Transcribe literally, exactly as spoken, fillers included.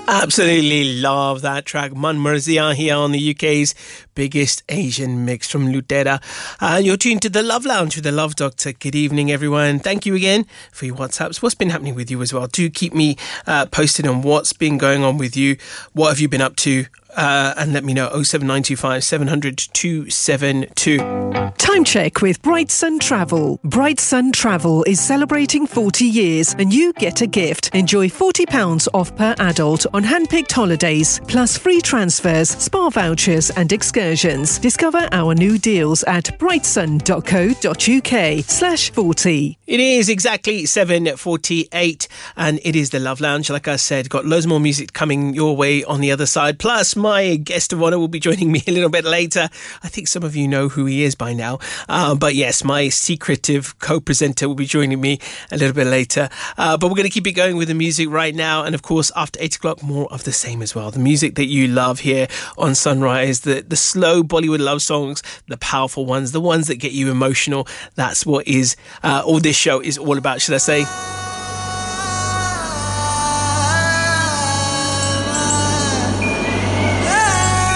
Absolutely love that track. Man Marzia here on the U K's biggest Asian mix from Lutera. And you're tuned to the Love Lounge with the Love Doctor. Good evening, everyone. Thank you again for your WhatsApps. What's been happening with you as well? Do keep me uh, posted on what's been going on with you. What have you been up to? Uh, and let me know. oh seven nine two five seven hundred two seven two. Time check with Bright Sun Travel. Bright Sun Travel is celebrating forty years and you get a gift. Enjoy forty pounds off per adult on hand-picked holidays, plus free transfers, spa vouchers and excursions. Discover our new deals at brightsun.co.uk slash 40. It is exactly seven forty-eight and it is the Love Lounge. Like I said, got loads more music coming your way on the other side. Plus, my guest of honour will be joining me a little bit later. I think some of you know who he is by now. Uh, but yes, my secretive co-presenter will be joining me a little bit later. Uh, but we're going to keep it going with the music right now. And of course, after eight o'clock, more of the same as well. The music that you love here on Sunrise, the, the slow Bollywood love songs, the powerful ones, the ones that get you emotional. That's what is uh, all this show is all about, should I say.